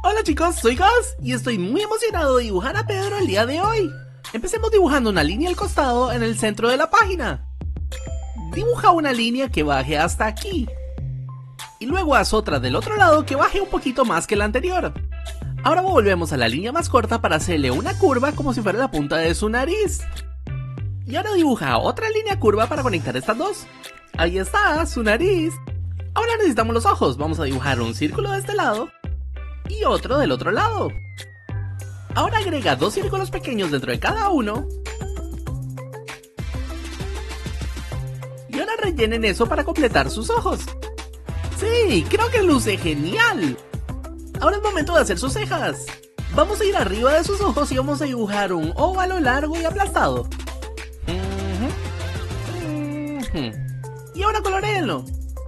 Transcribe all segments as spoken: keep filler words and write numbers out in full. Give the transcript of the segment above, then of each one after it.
Hola chicos, soy Gus y estoy muy emocionado de dibujar a Pedro el día de hoy. Empecemos dibujando una línea al costado en el centro de la página. Dibuja una línea que baje hasta aquí. Y luego haz otra del otro lado que baje un poquito más que la anterior. Ahora volvemos a la línea más corta para hacerle una curva como si fuera la punta de su nariz. Y ahora dibuja otra línea curva para conectar estas dos. Ahí está, su nariz. Ahora necesitamos los ojos. Vamos a dibujar un círculo de este lado y otro del otro lado. Ahora agrega dos círculos pequeños dentro de cada uno. Y ahora rellenen eso para completar sus ojos. ¡Sí! ¡Creo que luce genial! Ahora es momento de hacer sus cejas. Vamos a ir arriba de sus ojos y vamos a dibujar un óvalo largo y aplastado. Y ahora coloréenlo.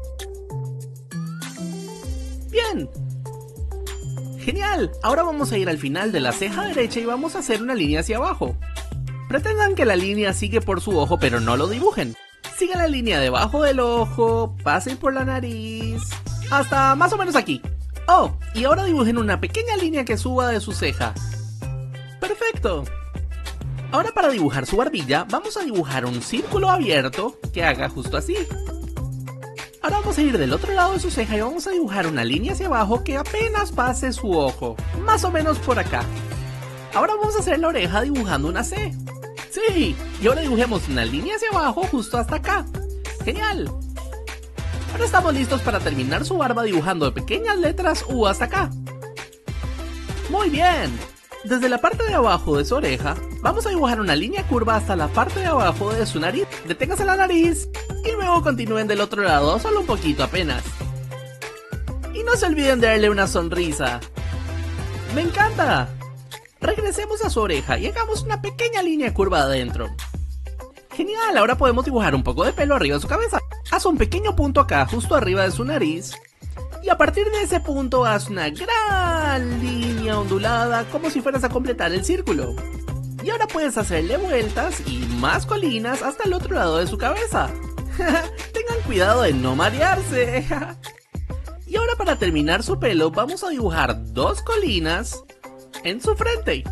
Bien. Genial. Ahora vamos a ir al final de la ceja derecha y vamos a hacer una línea hacia abajo. Pretendan que la línea sigue por su ojo, pero no lo dibujen. Sigan la línea debajo del ojo, pasen por la nariz, hasta más o menos aquí. Oh, y ahora dibujen una pequeña línea que suba de su ceja. ¡Perfecto! Ahora para dibujar su barbilla, vamos a dibujar un círculo abierto que haga justo así. Ahora vamos a ir del otro lado de su ceja y vamos a dibujar una línea hacia abajo que apenas pase su ojo, más o menos por acá. Ahora vamos a hacer la oreja dibujando una C. ¡Sí! Y ahora dibujemos una línea hacia abajo justo hasta acá. ¡Genial! Ahora estamos listos para terminar su barba dibujando pequeñas letras U hasta acá. ¡Muy bien! Desde la parte de abajo de su oreja, vamos a dibujar una línea curva hasta la parte de abajo de su nariz. Deténganse la nariz y luego continúen del otro lado, solo un poquito apenas. Y no se olviden de darle una sonrisa. ¡Me encanta! Regresemos a su oreja y hagamos una pequeña línea curva adentro. ¡Genial! Ahora podemos dibujar un poco de pelo arriba de su cabeza. Haz un pequeño punto acá, justo arriba de su nariz. Y a partir de ese punto haz una gran línea ondulada, como si fueras a completar el círculo. Y ahora puedes hacerle vueltas y más colinas hasta el otro lado de su cabeza. Tengan cuidado de no marearse. Y ahora para terminar su pelo vamos a dibujar dos colinas en su frente.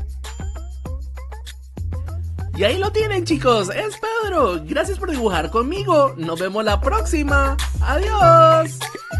Y ahí lo tienen chicos, es Pedro. Gracias por dibujar conmigo. Nos vemos la próxima. Adiós.